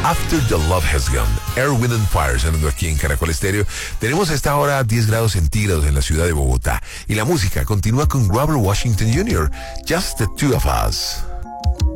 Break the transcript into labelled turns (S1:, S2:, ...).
S1: After the Love Has Gone, Earth, Wind and Fire, sonando aquí en Caracol Estéreo. Tenemos a esta hora 10 grados centígrados en la ciudad de Bogotá. Y la música continúa con Robert Washington Jr., Just the Two of Us.